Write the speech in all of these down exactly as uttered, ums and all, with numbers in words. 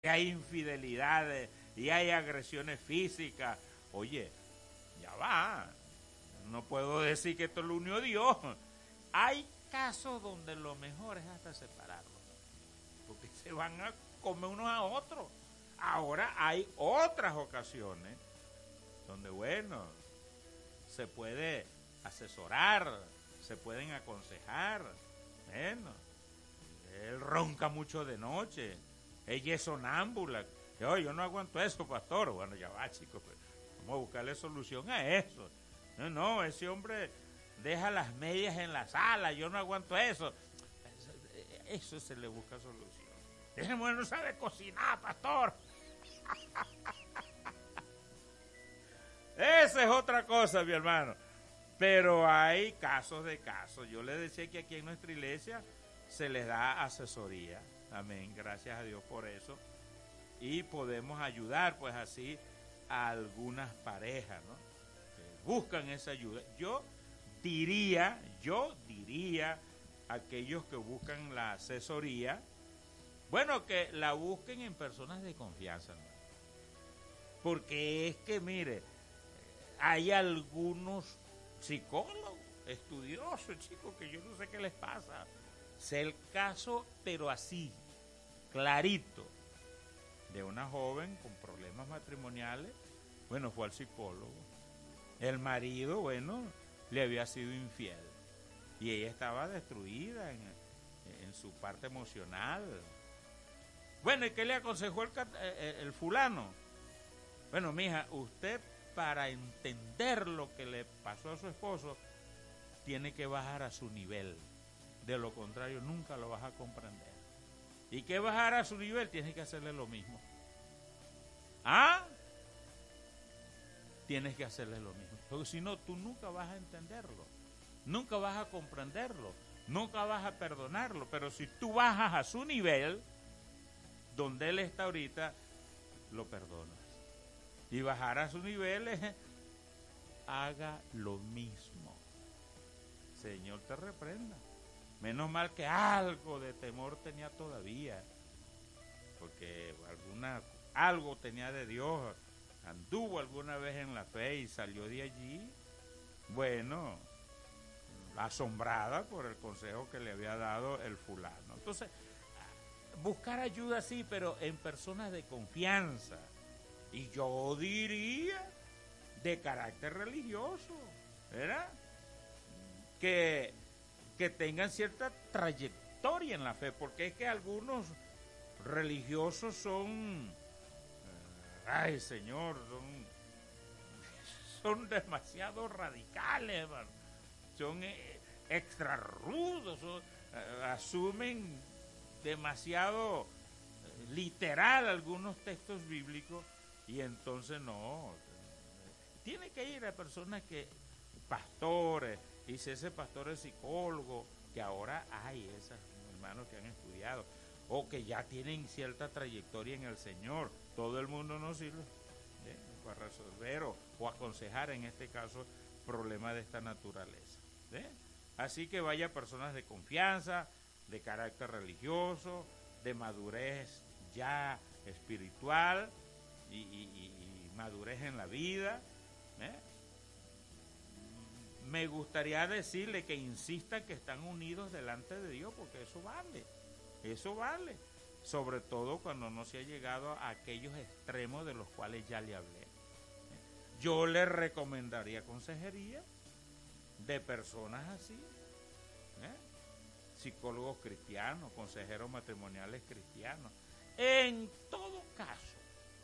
hay infidelidades y hay agresiones físicas. Oye, ya va. No puedo decir que esto lo unió Dios. Hay casos donde lo mejor es hasta separarlos, porque se van a comer unos a otros. Ahora hay otras ocasiones donde, bueno, se puede asesorar, se pueden aconsejar. Bueno, él ronca mucho de noche, ella es sonámbula. Yo, yo no aguanto eso, pastor. Bueno, ya va, chicos, pues, vamos a buscarle solución a eso. No, no, ese hombre deja las medias en la sala, yo no aguanto eso. Eso, eso se le busca solución. Ese mujer no sabe cocinar, pastor. Esa es otra cosa, mi hermano. Pero hay casos de casos. Yo le decía que aquí en nuestra iglesia se les da asesoría. Amén, gracias a Dios por eso. Y podemos ayudar, pues así, a algunas parejas, ¿no? Que buscan esa ayuda. Yo diría, yo diría a aquellos que buscan la asesoría, bueno, que la busquen en personas de confianza, ¿no? Porque es que, mire, hay algunos psicólogos, estudiosos, chicos, que yo no sé qué les pasa. Sé el caso, pero así, clarito, de una joven con problemas matrimoniales. Bueno, fue al psicólogo. El marido, bueno, le había sido infiel. Y ella estaba destruida en, en su parte emocional. Bueno, ¿y qué le aconsejó el, el, el fulano? Bueno, mija, usted para entender lo que le pasó a su esposo, tiene que bajar a su nivel. De lo contrario, nunca lo vas a comprender. ¿Y qué bajar a su nivel? Tienes que hacerle lo mismo. ¿Ah? Tienes que hacerle lo mismo. Porque si no, tú nunca vas a entenderlo. Nunca vas a comprenderlo. Nunca vas a perdonarlo. Pero si tú bajas a su nivel, donde él está ahorita, lo perdonas. Y bajar a su nivel es, haga lo mismo. Señor te reprenda. Menos mal que algo de temor tenía todavía, porque alguna, algo tenía de Dios, anduvo alguna vez en la fe y salió de allí, bueno, asombrada por el consejo que le había dado el fulano. Entonces, buscar ayuda sí, pero en personas de confianza, y yo diría de carácter religioso, ¿verdad? Que, que tengan cierta trayectoria en la fe, porque es que algunos religiosos son, ay Señor, son, son demasiado radicales, hermano. Son eh, extra rudos, son, eh, asumen demasiado eh, literal algunos textos bíblicos, y entonces no, tiene que ir a personas que, pastores, y si ese pastor es psicólogo, que ahora hay esos hermanos que han estudiado, o que ya tienen cierta trayectoria en el Señor. Todo el mundo no sirve ¿eh? para resolver o, o aconsejar, en este caso, problemas de esta naturaleza. ¿eh? Así que vaya personas de confianza, de carácter religioso, de madurez ya espiritual y, y, y madurez en la vida. ¿eh? Me gustaría decirle que insistan que están unidos delante de Dios, porque eso vale, eso vale, sobre todo cuando no se ha llegado a aquellos extremos de los cuales ya le hablé. Yo le recomendaría consejería de personas así, ¿eh? psicólogos cristianos, consejeros matrimoniales cristianos. En todo caso,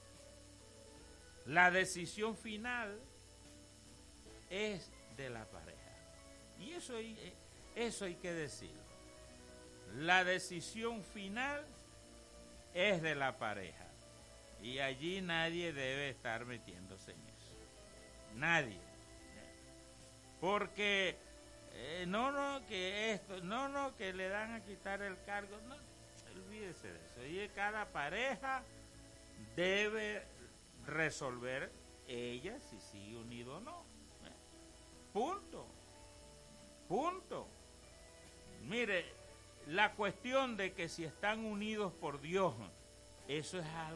la decisión final es de la pareja. Y eso hay, eso hay que decirlo. La decisión final es de la pareja. Y allí nadie debe estar metiéndose en eso. Nadie. Porque, eh, no, no, que esto, no, no, que le dan a quitar el cargo. No, olvídese de eso. Y cada pareja debe resolver ella si sigue unido o no. Punto. Punto. Mire, la cuestión de que si están unidos por Dios Eso es algo